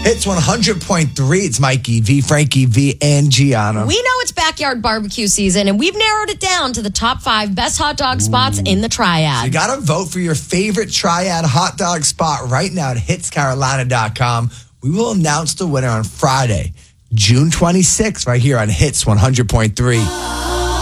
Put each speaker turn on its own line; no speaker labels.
Hits 100.3. It's Mikey V, Frankie V, and Gianna.
We know it's backyard barbecue season, and we've narrowed it down to the top 5 best hot dog spots in the Triad.
You got to vote for your favorite Triad hot dog spot right now at hitscarolina.com. We will announce the winner on Friday, June 26th, right here on Hits 100.3.